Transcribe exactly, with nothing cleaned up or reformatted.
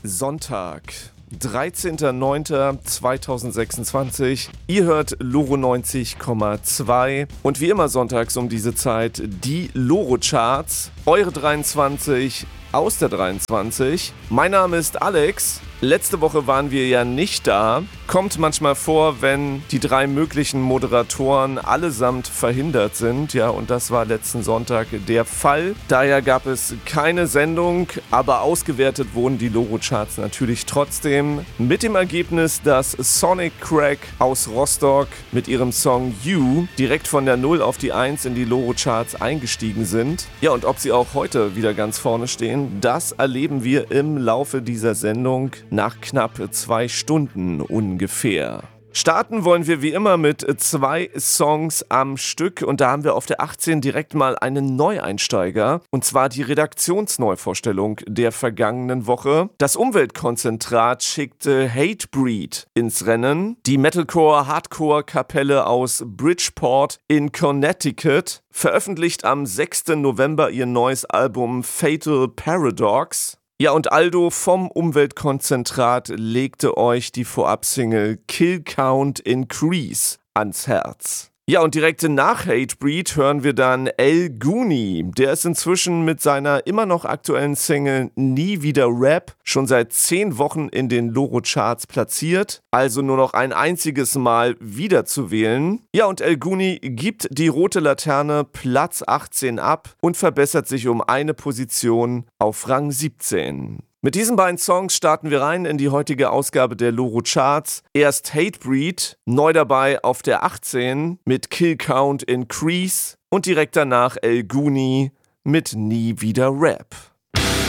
Sonntag, dreizehnter neunter zweitausendsechsundzwanzig. Ihr hört Loro neunzig Komma zwei und wie immer sonntags um diese Zeit die Loro-Charts, eure dreiundzwanzig aus der dreiundzwanzig. Mein Name ist Alex. Letzte Woche waren wir ja nicht da. Kommt manchmal vor, wenn die drei möglichen Moderatoren allesamt verhindert sind. Ja, und das war letzten Sonntag der Fall. Daher gab es keine Sendung, aber ausgewertet wurden die Loro-Charts natürlich trotzdem. Mit dem Ergebnis, dass Sonic Crack aus Rostock mit ihrem Song You direkt von der null auf die eins in die Loro-Charts eingestiegen sind. Ja, und ob sie auch heute wieder ganz vorne stehen, das erleben wir im Laufe dieser Sendung nach knapp zwei Stunden ungefähr. Starten wollen wir wie immer mit zwei Songs am Stück und da haben wir auf der achtzehn direkt mal einen Neueinsteiger und zwar die Redaktionsneuvorstellung der vergangenen Woche. Das Umweltkonzentrat schickte Hatebreed ins Rennen. Die Metalcore-Hardcore-Kapelle aus Bridgeport in Connecticut veröffentlicht am sechsten November ihr neues Album Fatal Paradox. Ja, und Aldo vom Umweltkonzentrat legte euch die Vorab-Single Kill Count Increase ans Herz. Ja, und direkt nach Hatebreed hören wir dann El Guni. Der ist inzwischen mit seiner immer noch aktuellen Single Nie wieder Rap schon seit zehn Wochen in den Loro-Charts platziert, also nur noch ein einziges Mal wiederzuwählen. Ja, und El Guni gibt die rote Laterne Platz achtzehn ab und verbessert sich um eine Position auf Rang siebzehn. Mit diesen beiden Songs starten wir rein in die heutige Ausgabe der Loro-Charts. Erst Hatebreed, neu dabei auf der achtzehn mit Kill Count Increase und direkt danach El Guni mit Nie wieder Rap.